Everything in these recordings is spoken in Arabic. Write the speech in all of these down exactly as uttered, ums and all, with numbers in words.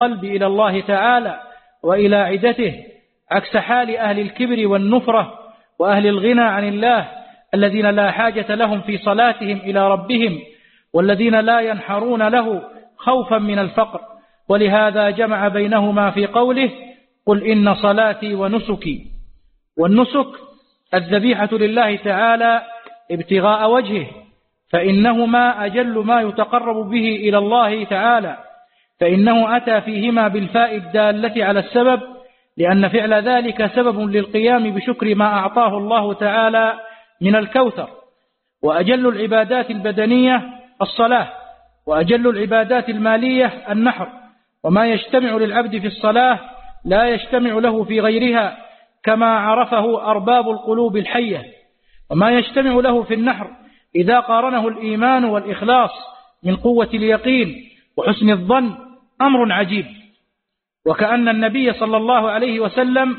القلب إلى الله تعالى وإلى عدته، عكس حال أهل الكبر والنفرة وأهل الغنى عن الله الذين لا حاجة لهم في صلاتهم إلى ربهم، والذين لا ينحرون له خوفا من الفقر. ولهذا جمع بينهما في قوله: قل إن صلاتي ونسكي. والنسك الذبيحة لله تعالى ابتغاء وجهه، فإنهما أجل ما يتقرب به إلى الله تعالى، فإنه أتى فيهما بالفاء الدالة على السبب، لأن فعل ذلك سبب للقيام بشكر ما أعطاه الله تعالى من الكوثر. وأجل العبادات البدنية الصلاة، وأجل العبادات المالية النحر. وما يجتمع للعبد في الصلاة لا يجتمع له في غيرها، كما عرفه أرباب القلوب الحية. وما يجتمع له في النحر إذا قارنه الإيمان والإخلاص من قوة اليقين وحسن الظن أمر عجيب. وكأن النبي صلى الله عليه وسلم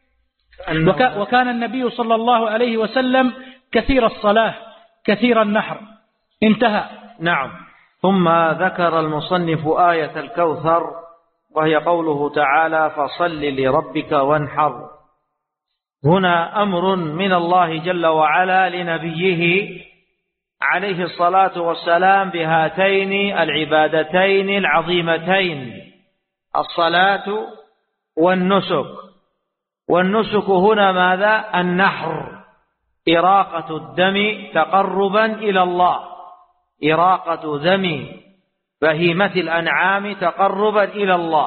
وك وكان النبي صلى الله عليه وسلم كثير الصلاة كثير النحر. انتهى. نعم. ثم ذكر المصنف آية الكوثر، وهي قوله تعالى: فصل لربك وانحر. هنا أمر من الله جل وعلا لنبيه عليه الصلاة والسلام بهاتين العبادتين العظيمتين، الصلاة والنسك. والنسك هنا ماذا؟ النحر، إراقة الدم تقربا إلى الله، إراقة دم بهيمة الأنعام تقربا إلى الله.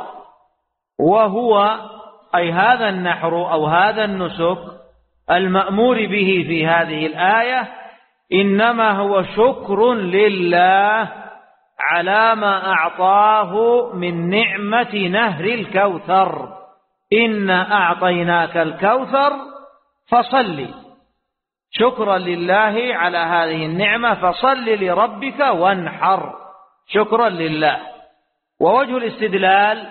وهو أي هذا النحر أو هذا النسك المأمور به في هذه الآية إنما هو شكر لله على ما أعطاه من نعمة نهر الكوثر. إنا أعطيناك الكوثر فصل، شكرا لله على هذه النعمة، فصل لربك وانحر، شكرا لله. ووجه الاستدلال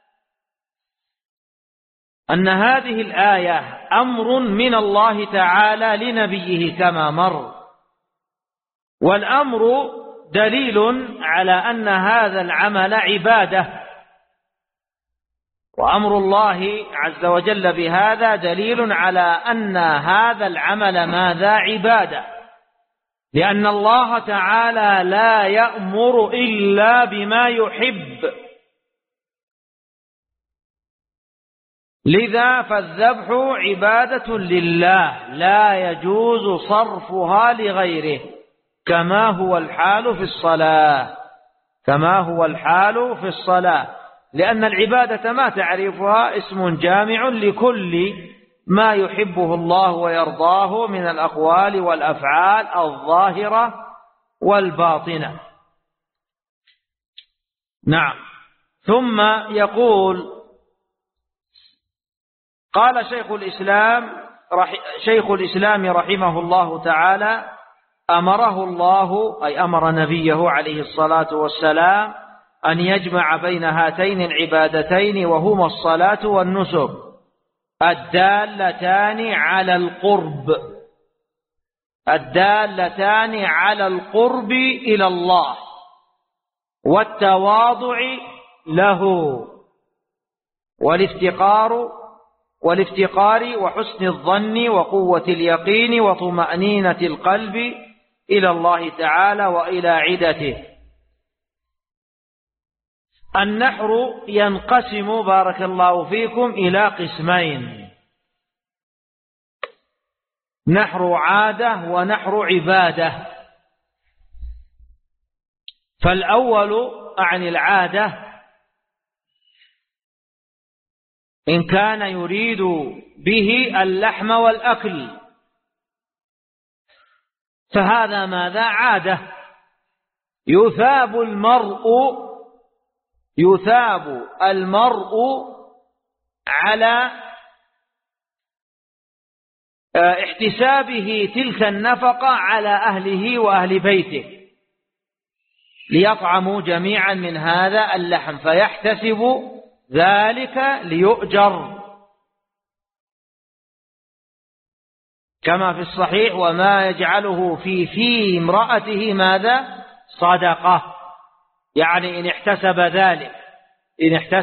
أن هذه الآية أمر من الله تعالى لنبيه كما مر، والأمر دليل على أن هذا العمل عبادة، وأمر الله عز وجل بهذا دليل على أن هذا العمل ماذا؟ عبادة، لأن الله تعالى لا يأمر إلا بما يحب. لذا فالذبح عبادة لله لا يجوز صرفها لغيره، كما هو الحال في الصلاة، كما هو الحال في الصلاة، لأن العبادة ما تعرفها اسم جامع لكل ما يحبه الله ويرضاه من الأقوال والأفعال الظاهرة والباطنة. نعم. ثم يقول: قال شيخ الإسلام شيخ الإسلام رحمه الله تعالى: أمره الله أي أمر نبيه عليه الصلاة والسلام أن يجمع بين هاتين العبادتين، وهما الصلاة والنسك الدالتان على القرب، الدالتان على القرب إلى الله والتواضع له والافتقار والافتقار وحسن الظن وقوة اليقين وطمأنينة القلب إلى الله تعالى وإلى عدته. النحر ينقسم بارك الله فيكم إلى قسمين: نحر عادة ونحر عبادة. فالأول عن العادة إن كان يريد به اللحم والأكل، فهذا ماذا؟ عادة، يثاب المرء يثاب المرء على احتسابه تلك النفقة على أهله وأهل بيته ليطعموا جميعا من هذا اللحم، فيحتسب ذلك ليؤجر، كما في الصحيح: وما يجعله في في امرأته ماذا؟ صدقة. يعني إن احتسب ذلك إن احتسب